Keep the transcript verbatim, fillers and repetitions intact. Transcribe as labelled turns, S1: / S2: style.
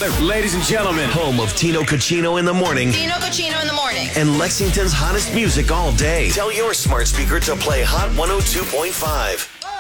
S1: Ladies and gentlemen,
S2: home of Tino Cucino in the morning.
S3: Tino Cucino in the morning.
S2: And Lexington's hottest music all day. Tell your smart speaker to play Hot one oh two point five.